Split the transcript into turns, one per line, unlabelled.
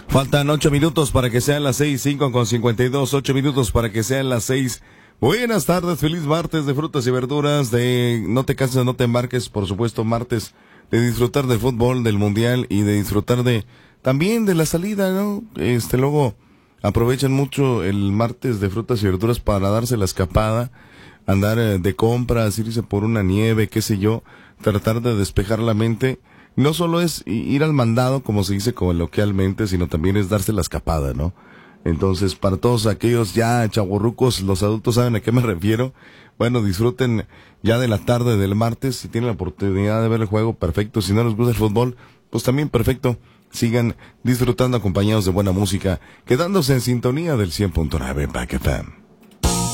Faltan 8 minutos para que sean las 6:05:52. 8 minutos para que sean las 6. Buenas tardes, feliz martes de frutas y verduras, de no te canses, no te embarques, por supuesto, martes de disfrutar del fútbol, del mundial y de disfrutar también de la salida, ¿no? Luego aprovechan mucho el martes de frutas y verduras para darse la escapada, andar de compras, irse por una nieve, qué sé yo, tratar de despejar la mente. No solo es ir al mandado, como se dice coloquialmente, sino también es darse la escapada, ¿no? Entonces, para todos aquellos ya chavorrucos, los adultos saben a qué me refiero. Bueno, disfruten ya de la tarde del martes. Si tienen la oportunidad de ver el juego, perfecto. Si no les gusta el fútbol, pues también perfecto. Sigan disfrutando acompañados de buena música, quedándose en sintonía del 100.9 Pack FM.